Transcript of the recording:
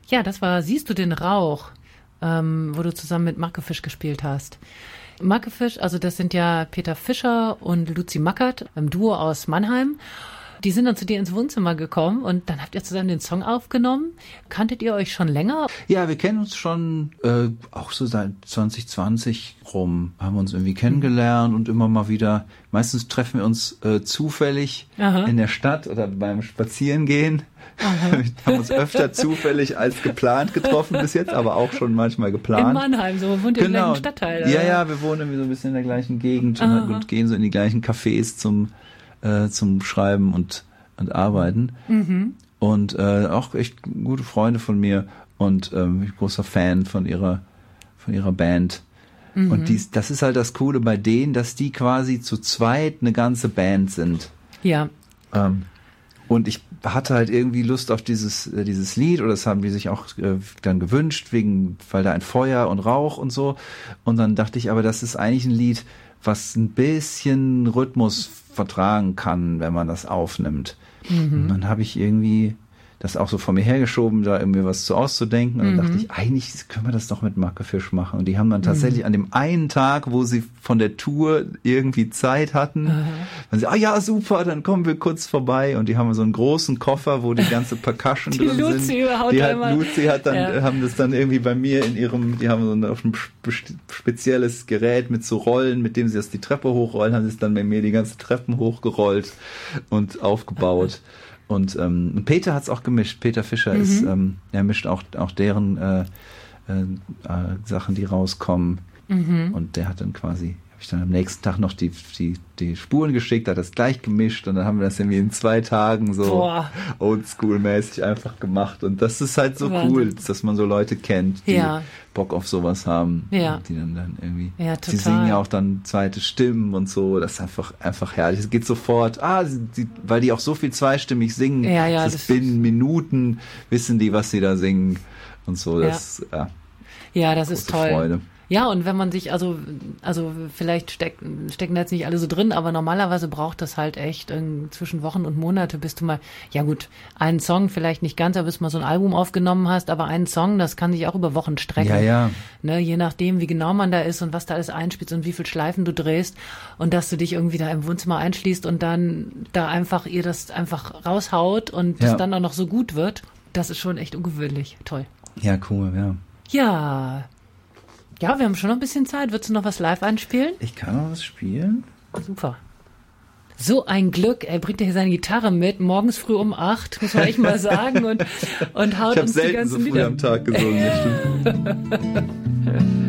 Ja, das war Siehst du den Rauch, wo du zusammen mit Marke Fisch gespielt hast. Marke Fisch, also das sind ja Peter Fischer und Luzi Mackert, ein Duo aus Mannheim. Die sind dann zu dir ins Wohnzimmer gekommen und dann habt ihr zusammen den Song aufgenommen. Kanntet ihr euch schon länger? Ja, wir kennen uns schon auch so seit 2020 rum. Haben uns irgendwie kennengelernt und immer mal wieder, meistens treffen wir uns zufällig in der Stadt oder beim Spazierengehen. Wir haben uns öfter zufällig als geplant getroffen bis jetzt, aber auch schon manchmal geplant. In Mannheim, so wohnt ihr im gleichen Stadtteil. Oder? Ja, wir wohnen irgendwie so ein bisschen in der gleichen Gegend und gehen so in die gleichen Cafés zum Schreiben und Arbeiten. Und auch echt gute Freunde von mir und ich bin großer Fan von ihrer Band. Und das ist halt das Coole bei denen, dass die quasi zu zweit eine ganze Band sind. Ja. Und ich hatte halt irgendwie Lust auf dieses Lied, oder das haben die sich auch dann gewünscht, weil da ein Feuer und Rauch und so. Und dann dachte ich, aber das ist eigentlich ein Lied, was ein bisschen Rhythmus vertragen kann, wenn man das aufnimmt. Und dann habe ich irgendwie das auch so vor mir hergeschoben, da irgendwie was zu auszudenken. Und dann dachte ich, eigentlich können wir das doch mit Marke Fisch machen. Und die haben dann tatsächlich an dem einen Tag, wo sie von der Tour irgendwie Zeit hatten, dann sie, ja, super, dann kommen wir kurz vorbei. Und die haben so einen großen Koffer, wo die ganze Percussion die drin Luzi sind. Luzi hat dann, haben das dann irgendwie bei mir die haben so ein spezielles Gerät mit so Rollen, mit dem sie das die Treppe hochrollen, haben sie es dann bei mir die ganzen Treppen hochgerollt und aufgebaut. Und Peter hat's auch gemischt. Peter Fischer er mischt auch deren Sachen, die rauskommen. Und der hat dann quasi, habe ich dann am nächsten Tag noch die Spuren geschickt, hat das gleich gemischt und dann haben wir das irgendwie in 2 Tagen so oldschool-mäßig einfach gemacht. Und das ist halt so cool, dass man so Leute kennt, die Bock auf sowas haben. Ja. Die dann irgendwie, total. sie singen ja auch dann zweite Stimmen und so. Das ist einfach herrlich. Es geht sofort, weil die auch so viel zweistimmig singen. Das ist binnen Minuten wissen die, was sie da singen und so. Das das ist toll. Freude. Ja, und wenn man sich, also vielleicht stecken da jetzt nicht alle so drin, aber normalerweise braucht das halt echt zwischen Wochen und Monate, bis du mal, ja gut, einen Song vielleicht nicht ganz, aber bis du mal so ein Album aufgenommen hast, aber einen Song, das kann sich auch über Wochen strecken. Ja. Ne, je nachdem, wie genau man da ist und was da alles einspielst und wie viel Schleifen du drehst und dass du dich irgendwie da im Wohnzimmer einschließt und dann da einfach ihr das einfach raushaut und das dann auch noch so gut wird, das ist schon echt ungewöhnlich. Toll. Ja, cool, ja. Ja, wir haben schon noch ein bisschen Zeit. Würdest du noch was live einspielen? Ich kann noch was spielen. Super. So ein Glück. Er bringt ja hier seine Gitarre mit, morgens früh um 8, muss man echt mal sagen, und haut uns die ganzen Lieder. Ich habe selten so früh am Tag gesungen, das stimmt.